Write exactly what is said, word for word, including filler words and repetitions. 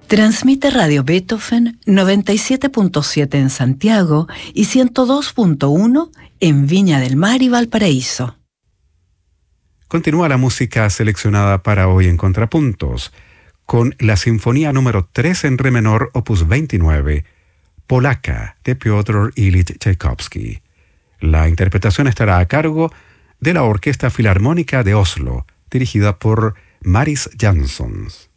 Transmite Radio Beethoven noventa y siete punto siete en Santiago y ciento dos punto uno en Viña del Mar y Valparaíso. Continúa la música seleccionada para hoy en Contrapuntos, con la Sinfonía número tres en Re menor, opus veintinueve, Polaca, de Piotr Ilyich Tchaikovsky. La interpretación estará a cargo de la Orquesta Filarmónica de Oslo, dirigida por Maris Jansons.